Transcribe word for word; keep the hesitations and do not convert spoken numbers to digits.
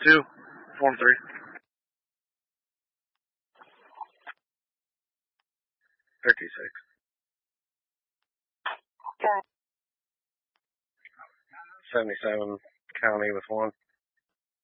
Two. Form three. Thirty-six. Okay. Seventy-seven. County with one.